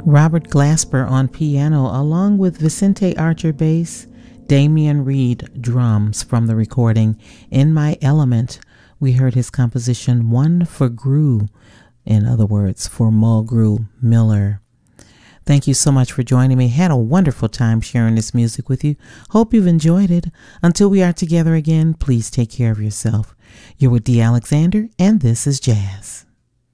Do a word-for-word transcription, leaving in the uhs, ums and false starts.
Robert Glasper on piano, along with Vicente Archer bass, Damian Reed drums from the recording In My Element. We heard his composition One for Gru, in other words, for Mulgrew Miller. Thank you so much for joining me. Had a wonderful time sharing this music with you. Hope you've enjoyed it. Until we are together again, please take care of yourself. You're with Dee Alexander, and this is Jazz.